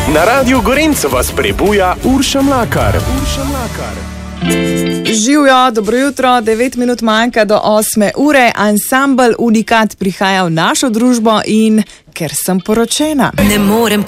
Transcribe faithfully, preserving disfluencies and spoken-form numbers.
Na Radiu Gorenc vas prebuja Urša Mlakar. Urša Mlakar. Živjo, dobro jutro, devet minut manjka do osme ure, ansambel Unikat prihaja v našo družbo in ker sem poročena. Ne morem